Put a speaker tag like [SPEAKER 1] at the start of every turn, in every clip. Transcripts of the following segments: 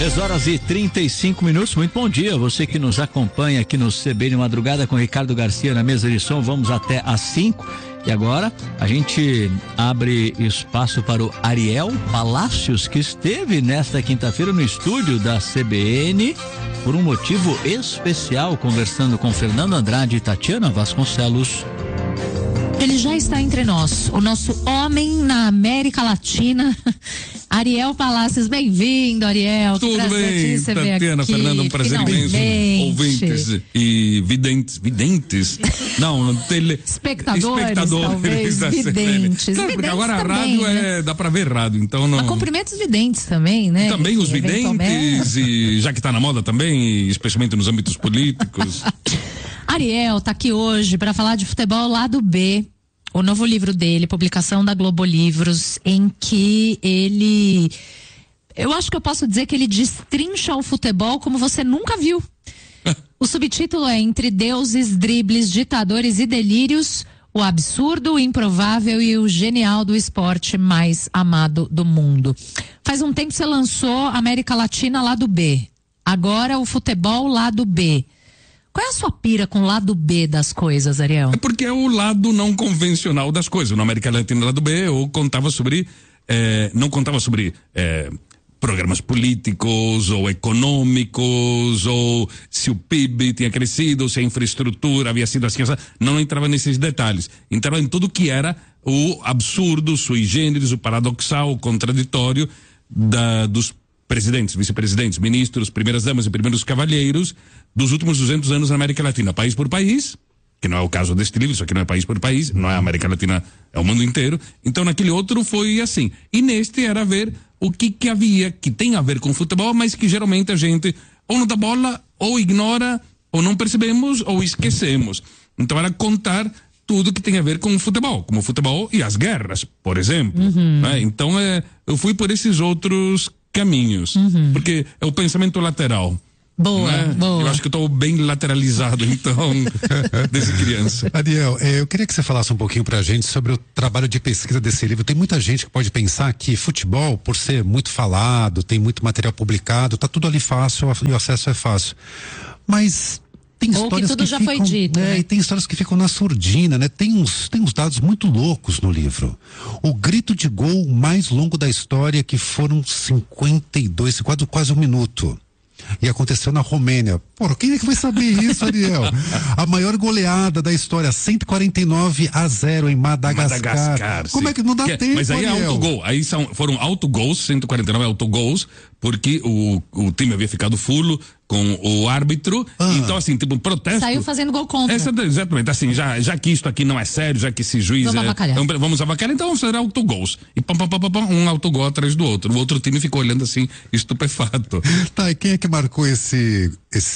[SPEAKER 1] 10h35. Muito bom dia, você que nos acompanha aqui no CBN Madrugada com Ricardo Garcia na mesa de som. Vamos até às 5. E agora a gente abre espaço para o Ariel Palacios, que esteve nesta quinta-feira no estúdio da CBN por um motivo especial, conversando com Fernando Andrade e Tatiana Vasconcelos.
[SPEAKER 2] Ele já está entre nós, o nosso homem na América Latina, Ariel Palacios. Bem-vindo, Ariel.
[SPEAKER 3] Tudo bem, Tatiana, Fernando, um prazer imenso. Ouvintes e videntes. Não,
[SPEAKER 2] espectadores talvez, videntes.
[SPEAKER 3] Claro, porque agora a rádio também, né? Dá pra ver rádio, então não.
[SPEAKER 2] Mas cumprimentos videntes também, né?
[SPEAKER 3] Também os videntes, e já que tá na moda também, especialmente nos âmbitos políticos.
[SPEAKER 2] Ariel tá aqui hoje para falar de futebol Lado B, o novo livro dele, publicação da Globo Livros, em que eu acho que eu posso dizer que ele destrincha o futebol como você nunca viu. O subtítulo é Entre Deuses, Dribles, Ditadores e Delírios, o absurdo, o improvável e o genial do esporte mais amado do mundo. Faz um tempo você lançou América Latina Lado B, agora o futebol Lado B. Qual é a sua pira com o lado B das coisas, Ariel?
[SPEAKER 3] É porque é o lado não convencional das coisas. Na América Latina, lado B, eu contava sobre, não contava sobre programas políticos ou econômicos, ou se o PIB tinha crescido, ou se a infraestrutura havia sido assim. Não entrava nesses detalhes. Entrava em tudo que era o absurdo, o sui generis, o paradoxal, o contraditório dos presidentes, vice-presidentes, ministros, primeiras damas e primeiros cavalheiros dos últimos 200 anos na América Latina, país por país, que não é o caso deste livro, isso aqui não é país por país, não é a América Latina, é o mundo inteiro. Então naquele outro foi assim. E neste era ver o que havia, que tem a ver com futebol, mas que geralmente a gente ou não dá bola, ou ignora, ou não percebemos, ou esquecemos. Então era contar tudo que tem a ver com o futebol, como o futebol e as guerras, por exemplo. Né? Então eu fui por esses outros caminhos, porque é o pensamento lateral.
[SPEAKER 2] Boa,
[SPEAKER 3] né?
[SPEAKER 2] boa.
[SPEAKER 3] Eu acho que eu estou bem lateralizado, então, desde criança.
[SPEAKER 4] Ariel, eu queria que você falasse um pouquinho pra gente sobre o trabalho de pesquisa desse livro. Tem muita gente que pode pensar que futebol, por ser muito falado, tem muito material publicado, tá tudo ali fácil e o acesso é fácil. Mas tem histórias
[SPEAKER 2] que tudo já foi dito, né?
[SPEAKER 4] E tem histórias que ficam na surdina, né? Tem uns dados muito loucos no livro. O grito de gol mais longo da história, que foram 52, quase um minuto. E aconteceu na Romênia. Pô, quem é que vai saber isso, Ariel? A maior goleada da história, 149-0 em Madagascar. Como é que não dá tempo,
[SPEAKER 3] mas aí
[SPEAKER 4] Ariel?
[SPEAKER 3] É autogol. Aí foram autogols, 149 autogols, porque o time havia ficado fulo com o árbitro. Então, assim, tipo, um protesto.
[SPEAKER 2] Saiu fazendo gol contra.
[SPEAKER 3] Exatamente, assim, já que isto aqui não é sério, já que esse juiz vamos avacalhar, então será autogols. E um autogol atrás do outro. O outro time ficou olhando assim, estupefato.
[SPEAKER 4] Tá, e quem é que marcou esse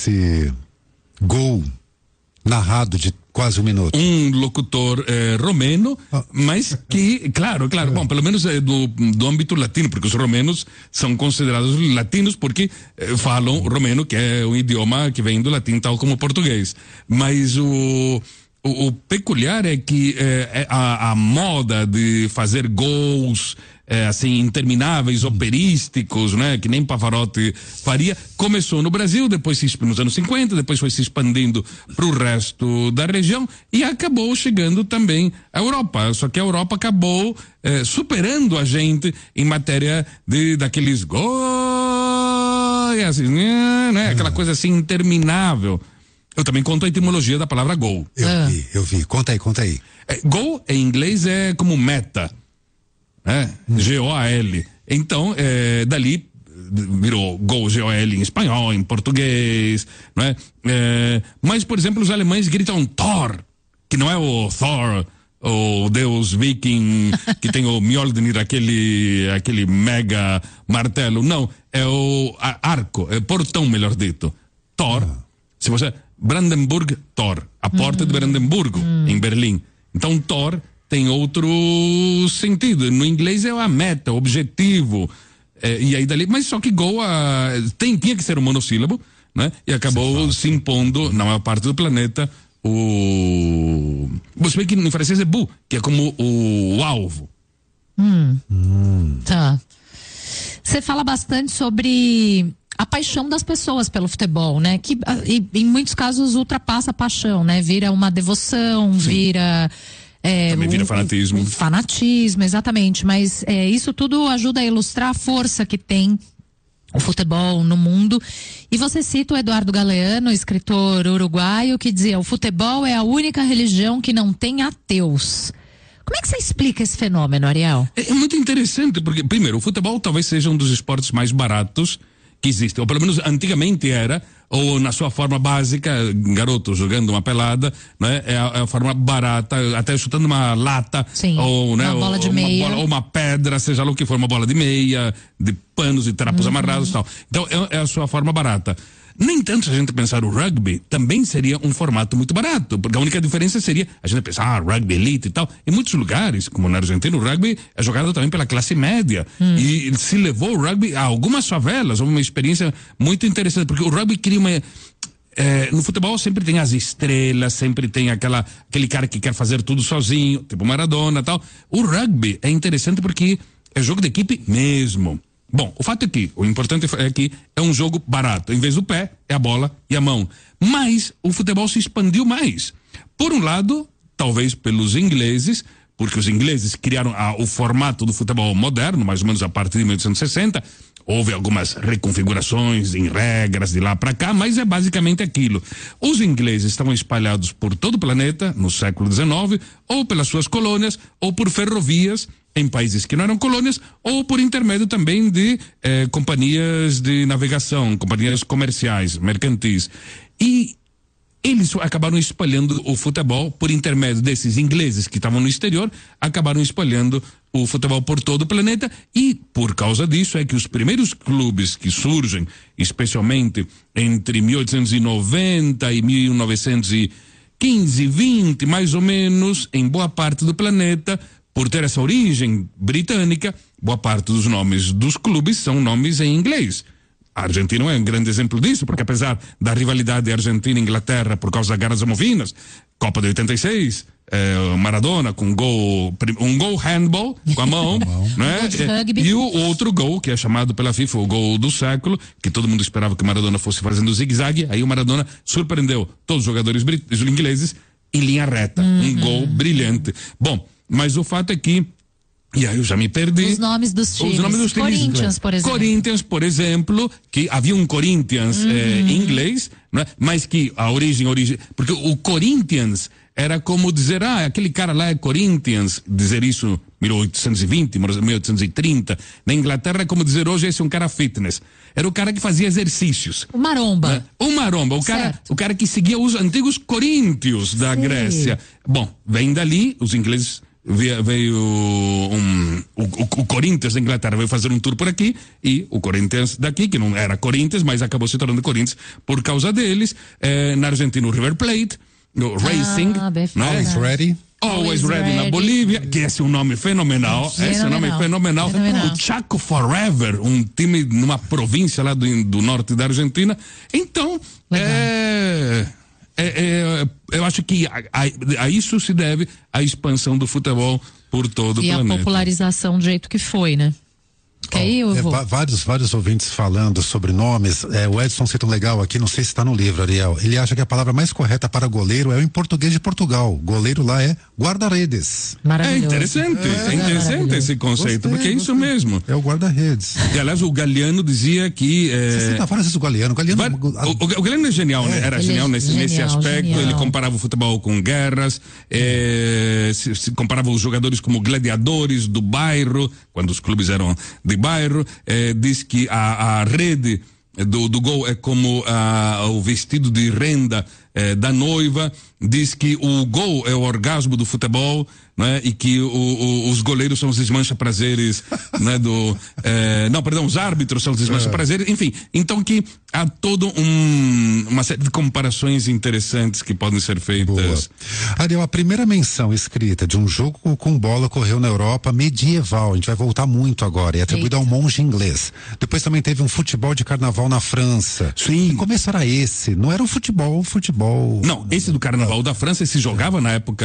[SPEAKER 4] gol narrado de quase um minuto?
[SPEAKER 3] Um locutor romeno, mas que, claro, bom, pelo menos do âmbito latino, porque os romenos são considerados latinos porque falam romeno, que é um idioma que vem do latim, tal como o português. Mas o peculiar é que a moda de fazer gols assim, intermináveis, operísticos, né? Que nem Pavarotti faria, começou no Brasil, depois nos anos 50, depois foi se expandindo para o resto da região e acabou chegando também à Europa. Só que a Europa acabou superando a gente em matéria daqueles gols, assim, né? Aquela coisa assim interminável. Eu também conto a etimologia da palavra gol.
[SPEAKER 4] Eu vi. Conta aí.
[SPEAKER 3] Gol em inglês é como meta. G-O-A-L. Então, dali virou gol, G-O-L em espanhol, em português, não é? Mas, por exemplo, os alemães gritam Thor, que não é o Thor, o deus viking que tem o Mjolnir, aquele mega martelo. Não, é o arco, portão, melhor dito. Thor. Se você Brandenburg, Thor, a porta de Brandemburgo, em Berlim. Então, Thor tem outro sentido. No inglês é a meta, o objetivo. E aí dali, mas só que gol tinha que ser um monossílabo, né? E acabou se impondo na maior parte do planeta você vê que em francês é but, que é como o alvo.
[SPEAKER 2] Tá. Você fala bastante sobre a paixão das pessoas pelo futebol, né? Que em muitos casos ultrapassa a paixão, né? Vira uma devoção, vira
[SPEAKER 3] também vira fanatismo.
[SPEAKER 2] Fanatismo, exatamente. Mas isso tudo ajuda a ilustrar a força que tem o futebol no mundo. E você cita o Eduardo Galeano, escritor uruguaio, que dizia: o futebol é a única religião que não tem ateus. Como é que você explica esse fenômeno, Ariel?
[SPEAKER 3] É muito interessante, porque, primeiro, o futebol talvez seja um dos esportes mais baratos que existe, ou pelo menos antigamente era, ou na sua forma básica, garoto jogando uma pelada, né? É a forma barata, até chutando uma lata,
[SPEAKER 2] sim,
[SPEAKER 3] ou, né,
[SPEAKER 2] uma bola de meia,
[SPEAKER 3] ou uma pedra, seja lá o que for, uma bola de meia, de panos e trapos amarrados e tal. Então é a sua forma barata. No entanto, se a gente pensar o rugby, também seria um formato muito barato, porque a única diferença seria a gente pensar, rugby elite e tal. Em muitos lugares, como na Argentina, o rugby é jogado também pela classe média. E se levou o rugby a algumas favelas, houve uma experiência muito interessante, porque o rugby cria uma... no futebol sempre tem as estrelas, sempre tem aquele cara que quer fazer tudo sozinho, tipo Maradona e tal. O rugby é interessante porque é jogo de equipe mesmo. Bom, o fato é que, o importante é que é um jogo barato. Em vez do pé, é a bola e a mão. Mas o futebol se expandiu mais. Por um lado, talvez pelos ingleses, porque os ingleses criaram o formato do futebol moderno, mais ou menos a partir de 1860. Houve algumas reconfigurações em regras de lá para cá, mas é basicamente aquilo. Os ingleses estavam espalhados por todo o planeta no século XIX, ou pelas suas colônias, ou por ferrovias em países que não eram colônias, ou por intermédio também de companhias de navegação, companhias comerciais, mercantis. E eles acabaram espalhando o futebol por intermédio desses ingleses que estavam no exterior, acabaram espalhando o futebol por todo o planeta, e por causa disso é que os primeiros clubes que surgem, especialmente entre 1890 e 1915, 20, mais ou menos, em boa parte do planeta, por ter essa origem britânica, boa parte dos nomes dos clubes são nomes em inglês. A Argentina é um grande exemplo disso, porque apesar da rivalidade Argentina-Inglaterra por causa das Guerras Malvinas, Copa de 86, Maradona com um gol handball com a mão, né? E o outro gol, que é chamado pela FIFA o gol do século, que todo mundo esperava que o Maradona fosse fazendo zigue-zague, aí o Maradona surpreendeu todos os jogadores ingleses em linha reta, um gol brilhante. Bom, mas o fato é que, e aí eu já me perdi.
[SPEAKER 2] Os nomes dos times.
[SPEAKER 3] Corinthians, por exemplo. Corinthians, por exemplo, que havia um Corinthians em inglês, né? Mas que a origem, porque o Corinthians era como dizer, aquele cara lá é Corinthians, dizer isso 1820, 1830. Na Inglaterra é como dizer hoje esse é um cara fitness. Era o cara que fazia exercícios.
[SPEAKER 2] O maromba.
[SPEAKER 3] Né? O maromba, o cara que seguia os antigos coríntios da Grécia. Bom, vem dali, os ingleses veio o Corinthians da Inglaterra veio fazer um tour por aqui, e o Corinthians daqui, que não era Corinthians, mas acabou se tornando Corinthians por causa deles. Na Argentina o River Plate, o Racing, né? Always Ready na Bolívia, que esse é um nome fenomenal. Esse é um nome fenomenal. O Chaco Forever, um time numa província lá do norte da Argentina. Então, eu acho que a isso se deve a expansão do futebol por todo o planeta.
[SPEAKER 2] E a popularização do jeito que foi, né?
[SPEAKER 4] Vários ouvintes falando sobre nomes. O Edson cita um legal aqui, não sei se está no livro, Ariel. Ele acha que a palavra mais correta para goleiro é em português de Portugal. Goleiro lá é guarda-redes.
[SPEAKER 2] Maravilhoso.
[SPEAKER 3] É interessante esse conceito, porque é isso mesmo.
[SPEAKER 4] É o guarda-redes.
[SPEAKER 3] E aliás, o Galeano dizia que.
[SPEAKER 4] Você cita várias vezes o Galeano.
[SPEAKER 3] O Galeano é genial, né? Era genial nesse aspecto. Genial. Ele comparava o futebol com guerras, se comparava os jogadores como gladiadores do bairro, quando os clubes eram de bairro. Diz que a rede do gol é como o vestido de renda da noiva. Diz que o gol é o orgasmo do futebol, né? E que os goleiros são os desmancha-prazeres, né? Os árbitros são os desmancha-prazeres, enfim. Então que há toda uma série de comparações interessantes que podem ser feitas.
[SPEAKER 4] Boa. Ariel, a primeira menção escrita de um jogo com bola ocorreu na Europa medieval, a gente vai voltar muito agora, é atribuído a um monge inglês. Depois também teve um futebol de carnaval na França.
[SPEAKER 3] Sim.
[SPEAKER 4] O começo era esse, não era o futebol.
[SPEAKER 3] Não, esse do carnaval da França se jogava na época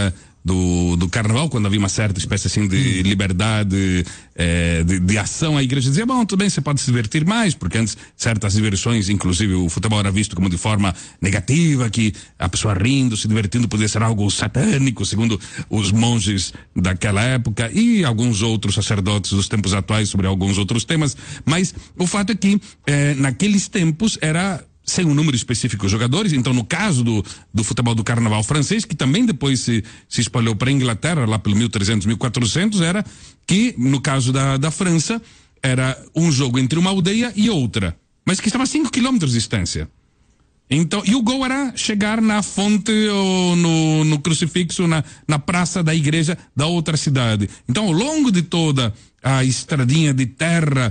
[SPEAKER 3] do carnaval, quando havia uma certa espécie assim de liberdade de ação, a igreja dizia, bom, tudo bem, você pode se divertir mais, porque antes certas diversões, inclusive o futebol era visto como de forma negativa, que a pessoa rindo, se divertindo podia ser algo satânico, segundo os monges daquela época e alguns outros sacerdotes dos tempos atuais sobre alguns outros temas, mas o fato é que naqueles tempos era sem um número específico de jogadores. Então, no caso do futebol do carnaval francês, que também depois se espalhou para a Inglaterra, lá pelo 1300, 1400, era que, no caso da França, era um jogo entre uma aldeia e outra, mas que estava a 5 quilômetros de distância. Então, e o gol era chegar na fonte ou no crucifixo, na praça da igreja da outra cidade. Então, ao longo de toda a estradinha de terra,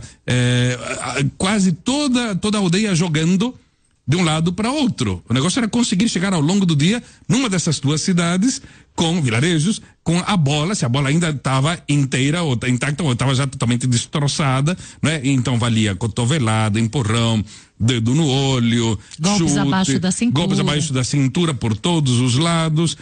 [SPEAKER 3] quase toda a aldeia jogando de um lado para outro. O negócio era conseguir chegar ao longo do dia numa dessas duas cidades, com vilarejos, com a bola, se a bola ainda estava inteira ou intacta ou estava já totalmente destroçada, né? Então valia cotovelada, empurrão, dedo no olho,
[SPEAKER 2] golpes
[SPEAKER 3] chute,
[SPEAKER 2] abaixo da cintura.
[SPEAKER 3] Golpes abaixo da cintura por todos os lados.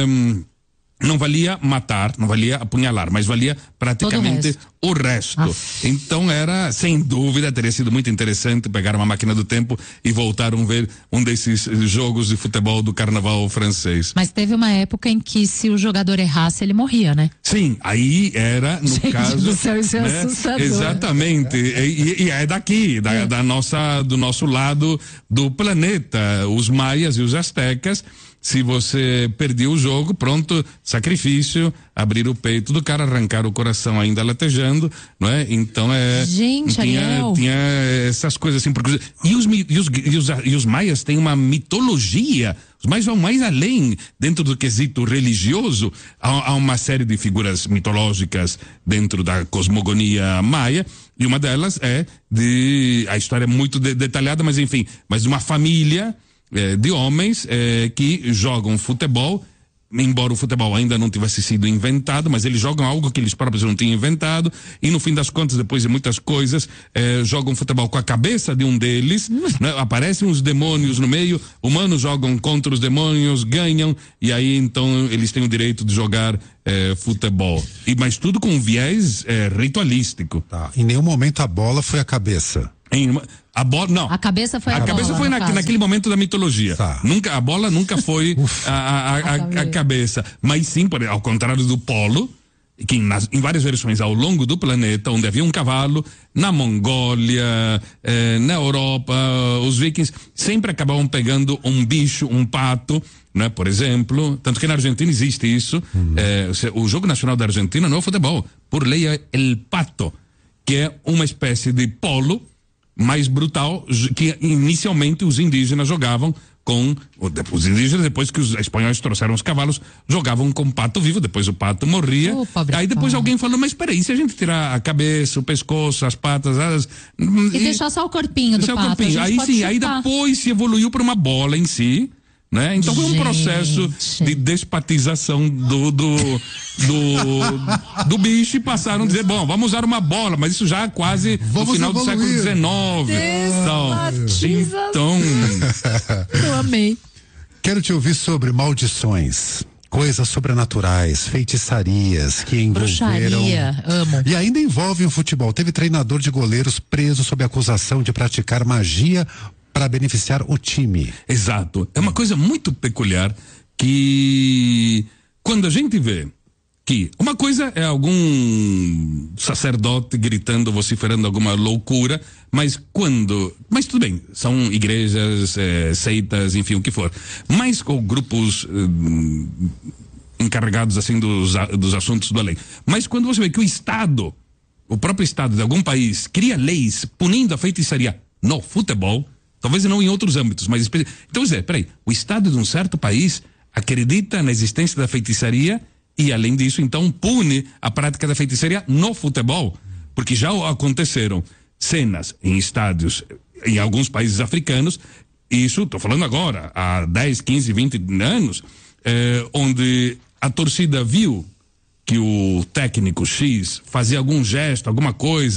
[SPEAKER 3] Não valia matar, não valia apunhalar, mas valia praticamente o resto. Então era, sem dúvida, teria sido muito interessante pegar uma máquina do tempo e voltar a ver um desses jogos de futebol do carnaval francês.
[SPEAKER 2] Mas teve uma época em que se o jogador errasse, ele morria, né?
[SPEAKER 3] Sim, aí era, no caso...
[SPEAKER 2] do céu, isso é assustador.
[SPEAKER 3] Exatamente, e é daqui, do nosso lado do planeta, os maias e os astecas. Se você perdia o jogo, pronto, sacrifício, abrir o peito do cara, arrancar o coração ainda latejando, não é? Então
[SPEAKER 2] Gente,
[SPEAKER 3] tinha essas coisas assim, porque e os maias têm uma mitologia. Os maias vão mais além dentro do quesito religioso. Há uma série de figuras mitológicas dentro da cosmogonia maia, e uma delas a história é muito detalhada, mas enfim, de uma família de homens que jogam futebol, embora o futebol ainda não tivesse sido inventado, mas eles jogam algo que eles próprios não tinham inventado, e no fim das contas, depois de muitas coisas, jogam futebol com a cabeça de um deles, né? Aparecem os demônios no meio, humanos jogam contra os demônios, ganham, e aí então eles têm o direito de jogar futebol. Mas tudo com um viés ritualístico.
[SPEAKER 4] Tá. Em nenhum momento a bola foi a cabeça.
[SPEAKER 2] A bola, não. A cabeça foi
[SPEAKER 3] cabeça foi naquele momento da mitologia.
[SPEAKER 4] Tá.
[SPEAKER 3] A bola nunca foi a cabeça. Mas sim, ao contrário do polo, que em várias versões ao longo do planeta, onde havia um cavalo, na Mongólia, na Europa, os vikings sempre acabavam pegando um bicho, um pato, né, por exemplo. Tanto que na Argentina existe isso. O jogo nacional da Argentina não é o futebol. Por lei é el pato, que é uma espécie de polo mais brutal, que inicialmente os indígenas jogavam com os indígenas, depois que os espanhóis trouxeram os cavalos, jogavam com pato vivo, depois o pato morria. Aí depois alguém falou, mas peraí, se a gente tirar a cabeça, o pescoço, as patas...
[SPEAKER 2] E deixar só o corpinho do pato.
[SPEAKER 3] Aí sim, aí depois se evoluiu para uma bola em si, né? Então foi um processo de despatização do bicho, e passaram a dizer, bom, vamos usar uma bola, mas isso já quase no final do século XIX. Então
[SPEAKER 2] eu amei.
[SPEAKER 4] Quero te ouvir sobre maldições, coisas sobrenaturais, feitiçarias que envolveram...
[SPEAKER 2] Bruxaria, amo.
[SPEAKER 4] E ainda envolvem o futebol. Teve treinador de goleiros preso sob acusação de praticar magia para beneficiar o time.
[SPEAKER 3] Exato. É uma coisa muito peculiar que quando a gente vê que uma coisa é algum sacerdote gritando, vociferando alguma loucura, mas tudo bem, são igrejas, seitas, enfim, o que for. Mas com grupos encarregados assim dos assuntos da lei. Mas quando você vê que o próprio Estado de algum país cria leis punindo a feitiçaria no futebol, talvez não em outros âmbitos, mas... Então, peraí, o Estado de um certo país acredita na existência da feitiçaria e, além disso, então, pune a prática da feitiçaria no futebol. Porque já aconteceram cenas em estádios em alguns países africanos, isso, estou falando agora, há 10, 15, 20 anos, onde a torcida viu que o técnico X fazia algum gesto, alguma coisa...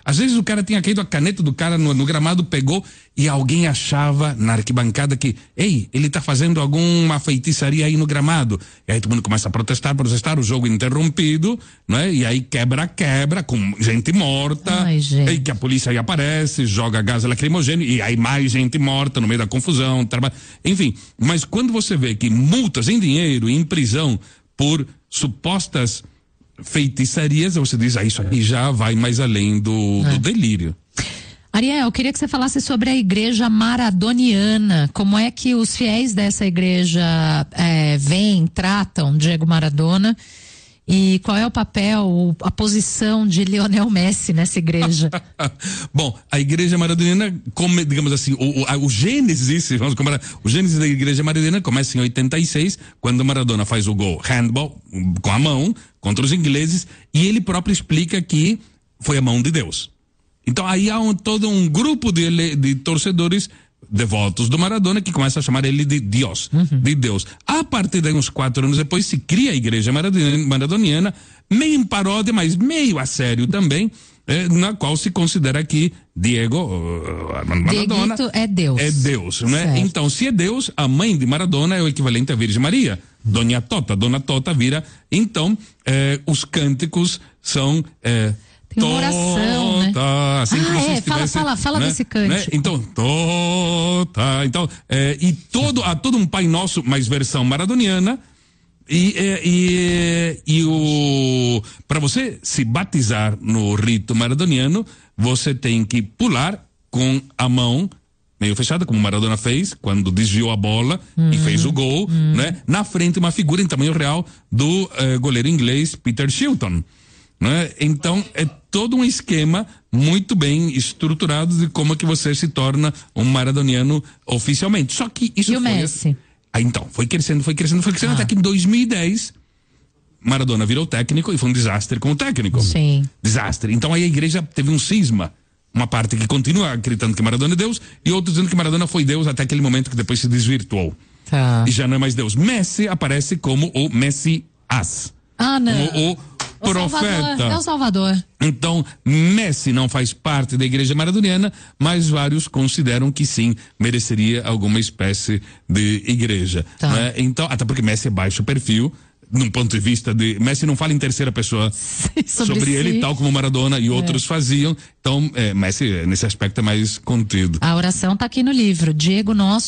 [SPEAKER 3] Às vezes o cara tinha caído, a caneta do cara no gramado pegou e alguém achava na arquibancada que, ei, ele tá fazendo alguma feitiçaria aí no gramado. E aí todo mundo começa a protestar, o jogo interrompido, né? E aí quebra, com gente morta.
[SPEAKER 2] Ai, gente.
[SPEAKER 3] E que a polícia aí aparece, joga gás lacrimogêneo e aí mais gente morta no meio da confusão. Enfim, mas quando você vê que multas em dinheiro, em prisão, por supostas feitiçarias, você diz, isso aqui já vai mais além do delírio.
[SPEAKER 2] Ariel, eu queria que você falasse sobre a igreja maradoniana. Como é que os fiéis dessa igreja tratam Diego Maradona? E qual é o papel, a posição de Lionel Messi nessa igreja?
[SPEAKER 3] Bom, a igreja maradoniana, digamos assim, o gênesis, vamos comparar, o gênesis da igreja maradoniana começa em 86, quando Maradona faz o gol handball, com a mão, contra os ingleses, e ele próprio explica que foi a mão de Deus. Então aí há todo um grupo de torcedores devotos do Maradona que começa a chamar ele de Deus, de Deus. A partir de uns 4 anos depois se cria a igreja maradoniana, meio em paródia, mas meio a sério também, na qual se considera que Diego Maradona
[SPEAKER 2] é Deus.
[SPEAKER 3] É Deus, né? Certo. Então, se é Deus, a mãe de Maradona é o equivalente à Virgem Maria. Dona Tota vira. Então, os cânticos são
[SPEAKER 2] tem uma oração, né?
[SPEAKER 3] Assim
[SPEAKER 2] fala desse cântico. Né?
[SPEAKER 3] Então, então, há todo um Pai Nosso, mais versão maradoniana, para você se batizar no rito maradoniano, você tem que pular com a mão meio fechada, como Maradona fez quando desviou a bola e fez o gol, né? Na frente uma figura em tamanho real do goleiro inglês Peter Shilton. Né? Então é todo um esquema muito bem estruturado de como é que você se torna um maradoniano oficialmente. Só que isso
[SPEAKER 2] o Messi?
[SPEAKER 3] Então, foi crescendo até que em 2010 Maradona virou técnico e foi um desastre como técnico.
[SPEAKER 2] Sim.
[SPEAKER 3] Desastre. Então aí a igreja teve um cisma. Uma parte que continua acreditando que Maradona é Deus e outra dizendo que Maradona foi Deus até aquele momento que depois se desvirtuou.
[SPEAKER 2] Tá.
[SPEAKER 3] E já não é mais Deus. Messi aparece como o Messias.
[SPEAKER 2] Não.
[SPEAKER 3] Como o profeta.
[SPEAKER 2] É o Salvador.
[SPEAKER 3] Então, Messi não faz parte da igreja maradoniana, mas vários consideram que sim, mereceria alguma espécie de igreja.
[SPEAKER 2] Tá.
[SPEAKER 3] Né? Então, até porque Messi é baixo perfil, num ponto de vista de... Messi não fala em terceira pessoa sobre ele, tal como Maradona e outros faziam. Então, Messi, nesse aspecto, é mais contido.
[SPEAKER 2] A oração está aqui no livro. Diego Nosso